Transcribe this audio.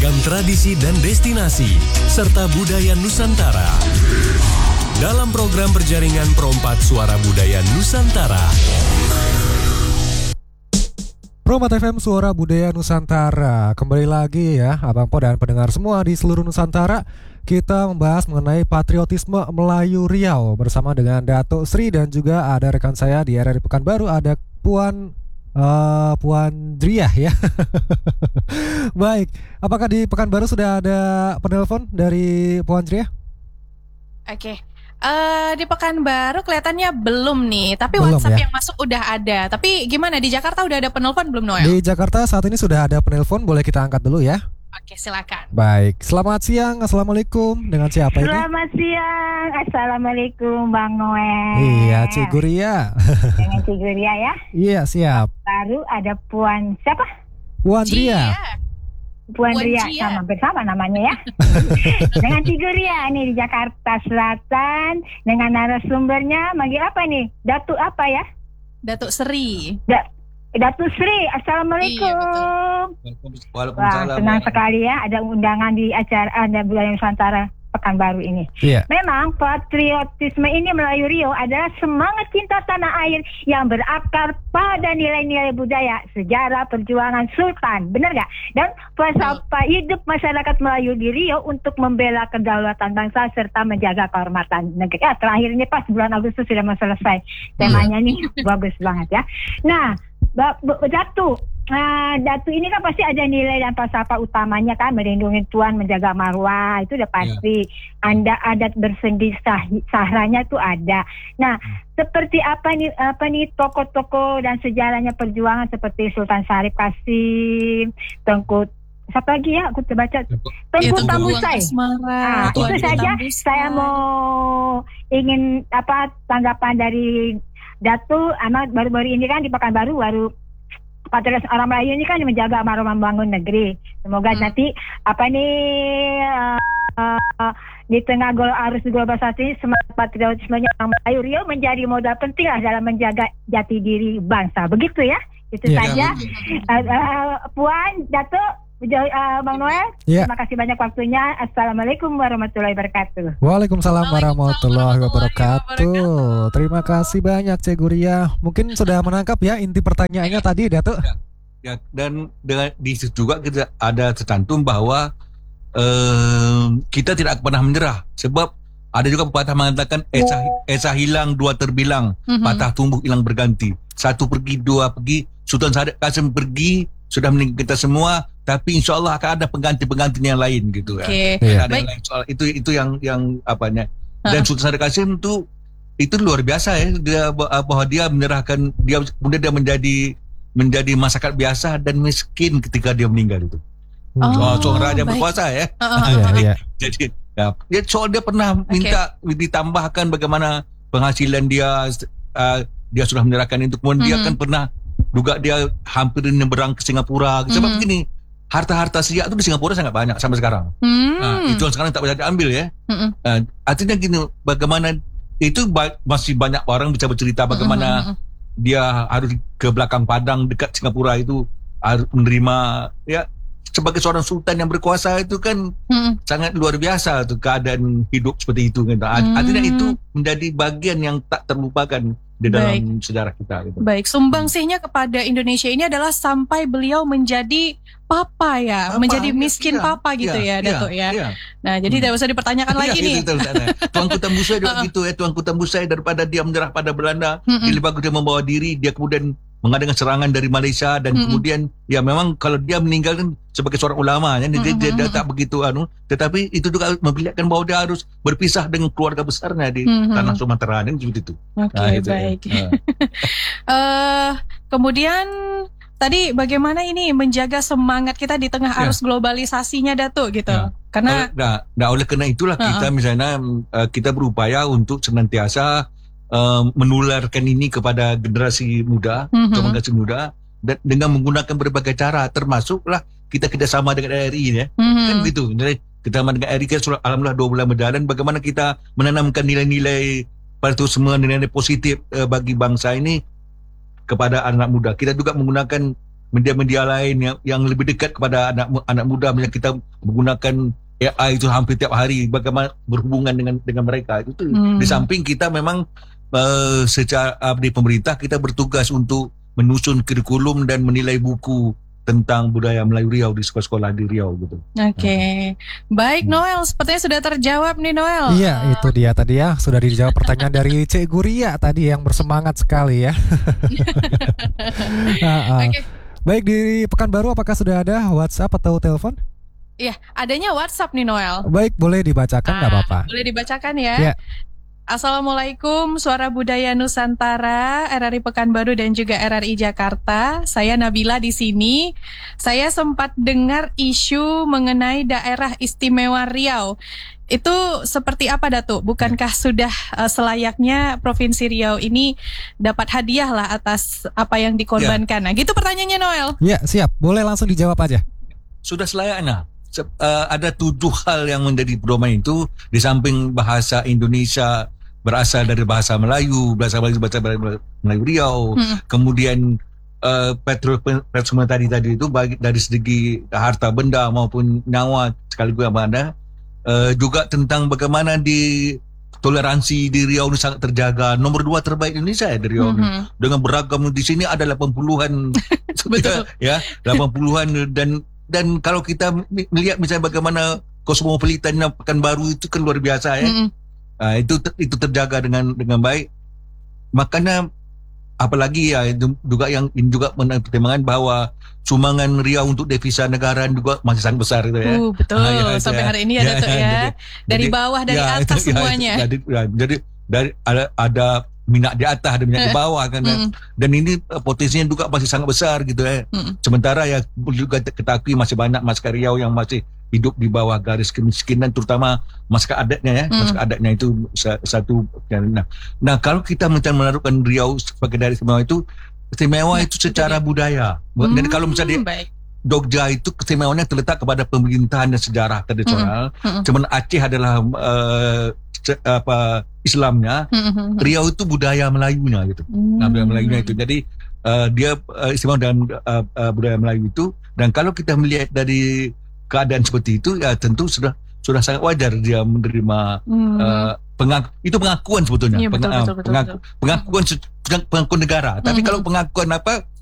beragam tradisi dan destinasi, serta budaya Nusantara. Dalam program berjaringan Perompak Suara Budaya Nusantara. Perompak FM Suara Budaya Nusantara. Kembali lagi ya Abang Po dan pendengar semua di seluruh Nusantara. Kita membahas mengenai patriotisme Melayu Riau bersama dengan Datuk Sri dan juga ada rekan saya di RRI Pekanbaru, ada Puan Driah ya. Baik, apakah di Pekanbaru sudah ada penelpon dari Puan Driah? Oke. Di Pekanbaru kelihatannya belum nih, tapi belum, WhatsApp ya? yang masuk udah ada. Tapi gimana di Jakarta udah ada penelpon belum, Noel? Di Jakarta saat ini sudah ada penelpon, boleh kita angkat dulu ya. Oke, silakan. Baik, selamat siang, assalamualaikum. Dengan siapa ini? Selamat siang, assalamualaikum Bang Noel. Iya, Cik Guria. Dengan Cik Guria ya. Iya, siap. Baru ada Puan siapa? Puan Driah. Puan Ria, Cia. sama bersama namanya ya. Dengan Cik Guria nih di Jakarta Selatan. Dengan narasumbernya manggil apa nih? Datuk apa ya? Datuk Sri. Datuk Sri, assalamualaikum. Waalaikumsalam. Wah, senang sekali ya ada undangan di acara Anda Budaya Nusantara Pekanbaru ini. Iya. Memang patriotisme ini Melayu Riau adalah semangat cinta tanah air yang berakar pada nilai-nilai budaya, sejarah, perjuangan Sultan, benar nggak? Dan falsafah hidup masyarakat Melayu di Riau untuk membela kedaulatan bangsa serta menjaga kehormatan negeri. Terakhir ini pas bulan Agustus sudah mau selesai. Temanya nih bagus banget ya. Nah, Datu ini kan pasti ada nilai dan falsafah utamanya kan, melindungi tuan, menjaga marwah, itu udah pasti. Anda adat bersendi sahranya tuh ada. Nah, seperti apa nih tokoh-tokoh dan sejarahnya perjuangan seperti Sultan Syarif Qasim, Tengku siapa lagi ya? Aku terbaca Tengku Tambusai. Itu saja saya mau ingin tanggapan dari Datu. Amat baru-baru ini kan di Pekanbaru baru patriot orang Melayu ini kan menjaga marwah membangun negeri. Semoga nanti di tengah arus globalisasi ini semangat patriotismenya orang Melayu Riau menjadi modal penting lah dalam menjaga jati diri bangsa. Begitu ya. Itu saja. Puan, Datuk, Bang Noel, terima kasih banyak waktunya. Assalamualaikum warahmatullahi wabarakatuh. Waalaikumsalam warahmatullahi wabarakatuh. Terima kasih banyak Cik Guria. Mungkin sudah menangkap ya inti pertanyaannya tadi, Datuk. Ya, dan di situ juga kita ada tercantum bahwa kita tidak pernah menyerah. Sebab ada juga pepatah mengatakan esa hilang dua terbilang, patah tumbuh hilang berganti. Satu pergi, dua pergi, Sultan Syarif Qasim pergi, sudah meninggal kita semua, tapi insya Allah akan ada pengganti yang lain gitu ya. Ada yang lain soal itu yang apanya. Dan Sultan Syarif Qasim itu luar biasa ya, bahwa dia menyerahkan kemudian dia menjadi masyarakat biasa dan miskin ketika dia meninggal itu. Seorang raja berkuasa ya. Jadi soal dia pernah minta ditambahkan bagaimana penghasilan dia sudah menyerahkan itu, kemudian dia kan pernah juga dia hampir menyeberang ke Singapura. Sebab begini, harta-harta siak itu di Singapura sangat banyak sampai sekarang. Itu sekarang tak bisa diambil ya. Artinya gini, bagaimana itu masih banyak orang bisa bercerita bagaimana dia harus ke belakang padang dekat Singapura itu harus menerima ya, sebagai seorang sultan yang berkuasa itu kan sangat luar biasa tuh keadaan hidup seperti itu kan. Artinya itu menjadi bagian yang tak terlupakan di dalam sejarah kita gitu. Baik, sumbangsihnya kepada Indonesia ini adalah sampai beliau menjadi papa ya, menjadi miskin papa gitu ya, Datuk ya. Nah, jadi tidak usah dipertanyakan lagi nih. Tuanku Tambusai juga gitu ya, Tuanku Tambusai daripada dia menyerah pada Belanda, lebih bagus dia membawa diri, dia kemudian mengadakan serangan dari Malaysia dan kemudian ya memang kalau dia meninggal kan sebagai seorang ulama ya, dia tak begitu tetapi itu juga memperlihatkan bahwa dia harus berpisah dengan keluarga besarnya di tanah Sumatera dan seperti itu. Baik. Kemudian tadi bagaimana ini menjaga semangat kita di tengah arus globalisasinya, Datuk gitu. Karena oleh karena itulah kita misalnya kita berupaya untuk senantiasa menularkan ini kepada generasi muda, generasi muda, dan dengan menggunakan berbagai cara, termasuklah kita kerjasama dengan RRI ya, kan begitu. Kita dengan RRI kan alhamdulillah 2 bulan berjalan, bagaimana kita menanamkan nilai-nilai patriotisme, nilai-nilai positif bagi bangsa ini kepada anak muda. Kita juga menggunakan media-media lain yang lebih dekat kepada anak muda, misalnya kita menggunakan AI itu hampir tiap hari, bagaimana berhubungan dengan mereka itu di samping kita memang secara di pemerintah kita bertugas untuk menyusun kurikulum dan menilai buku tentang budaya Melayu Riau di sekolah-sekolah di Riau gitu. Oke. Baik Noel, sepertinya sudah terjawab nih Noel. Iya, itu dia tadi ya, sudah dijawab pertanyaan dari Cikgu Ria tadi yang bersemangat sekali ya. Oke. Baik, di Pekanbaru apakah sudah ada WhatsApp atau telepon? Iya, adanya WhatsApp nih Noel. Baik, boleh dibacakan nggak apa-apa. Boleh dibacakan ya. Assalamualaikum, Suara Budaya Nusantara, RRI Pekanbaru dan juga RRI Jakarta. Saya Nabila di sini. Saya sempat dengar isu mengenai daerah istimewa Riau. Itu seperti apa Datuk? Bukankah sudah selayaknya Provinsi Riau ini dapat hadiah lah atas apa yang dikorbankan? Nah, gitu pertanyaannya Noel. Ya, siap. Boleh langsung dijawab aja. Sudah selayaknya. Ada 7 hal yang menjadi pedoman itu, di samping bahasa Indonesia berasal dari bahasa Melayu Melayu Riau, kemudian patriotisme tadi itu baik dari segi harta benda maupun nyawa sekaligus yang ada, juga tentang bagaimana di toleransi di Riau ini sangat terjaga, nomor 2 terbaik Indonesia ya di Riau dengan beragam. Di sini ada 80-an ya 80-an dan kalau kita melihat misalnya bagaimana kosmopolitan Pekanbaru itu kan luar biasa ya. Itu terjaga dengan baik. Makanya apalagi ya itu juga pertimbangan bahwa sumbangan Riau untuk devisa negara juga masih sangat besar itu ya. Betul. Sampai hari ini ya Datuk ya. Dari bawah dari atas semuanya. Jadi dari ada minyak di atas, ada minyak di bawah kan. Dan ini potensinya juga masih sangat besar gitu ya. Sementara ya juga kita akui masih banyak masyarakat Riau yang masih hidup di bawah garis kemiskinan, terutama masyarakat adatnya ya. Masyarakat adatnya itu satu. Nah kalau kita menaruhkan Riau sebagai daerah istimewa itu secara budaya. Dan kalau misalnya Jogja itu keistimewanya terletak kepada pemerintahan dan sejarah tradisional. Cuman Aceh adalah Islamnya. Riau itu budaya Melayunya gitu. Budaya Melayunya itu. Jadi dia istimewa dalam budaya Melayu itu. Dan kalau kita melihat dari keadaan seperti itu, ya tentu sudah sangat wajar dia menerima itu pengakuan sebetulnya. Iya, betul. Pengakuan negara. Tapi kalau pengakuan